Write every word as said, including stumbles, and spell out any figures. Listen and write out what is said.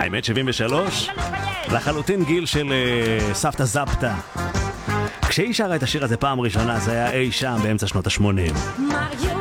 האמת שבעים ושלוש, לחלוטין גיל של uh, סבתא זפתא. כשהיא שרה את השיר הזה פעם ראשונה זה היה אי שם באמצע שנות ה-שמונים.